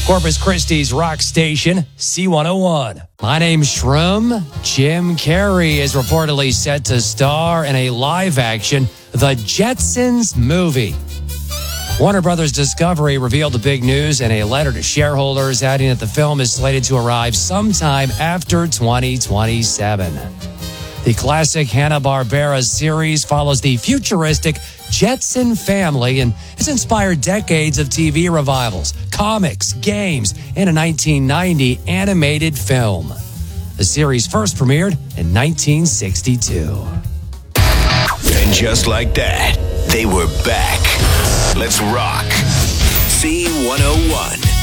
Corpus Christi's rock station, C101. My name's Shroom. Jim Carrey is reportedly set to star in a live-action The Jetsons movie. Warner Brothers Discovery revealed the big news in a letter to shareholders, adding that the film is slated to arrive sometime after 2027. The classic Hanna-Barbera series follows the futuristic Jetson family and has inspired decades of TV revivals, comics, games, and a 1990 animated film. The series first premiered in 1962. And just like that, they were back. Let's rock. C101.